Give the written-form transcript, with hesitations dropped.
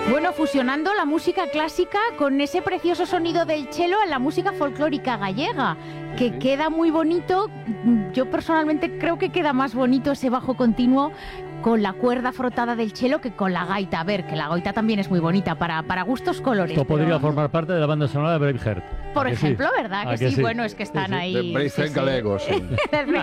Bueno, fusionando la música clásica con ese precioso sonido del cello en la música folclórica gallega, que queda muy bonito. Yo personalmente creo que queda más bonito ese bajo continuo con la cuerda frotada del cello que con la gaita. A ver, que la gaita también es muy bonita, para gustos colores. Esto podría pero... formar parte de la banda sonora de Braveheart. Por ejemplo, ¿verdad? Que sí? Bueno, es que están ahí. De Braveheart galego, sí.